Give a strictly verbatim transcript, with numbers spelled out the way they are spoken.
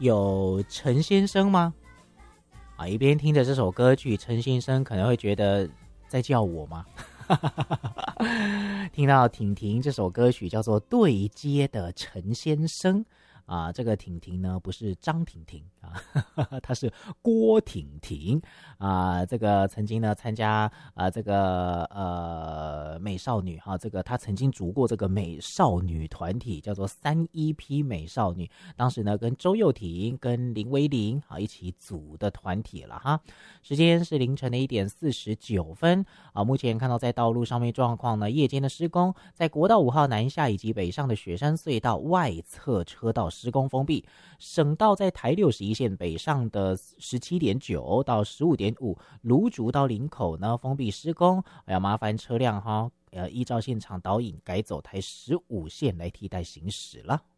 有陈先生吗？啊，一边听着这首歌曲，陈先生可能会觉得在叫我吗？听到婷婷这首歌曲叫做《对街的陈先生》啊，这个婷婷呢不是张婷婷啊，她是郭婷婷啊。这个曾经呢参加啊这个呃美少女哈、啊，这个她曾经组过这个美少女团体，叫做三一 P 美少女。当时呢跟周幼婷跟林威玲啊一起组的团体了哈。时间是凌晨的一点四十九分啊。目前看到在道路上面状况呢，夜间的施工，在国道五号南下以及北上的雪山隧道外侧车道施工封闭，省道在台六十一线北上的十七点九到十五点五，芦竹到林口呢封闭施工，要麻烦车辆哈，呃依照现场导引改走台十五线来替代行驶了。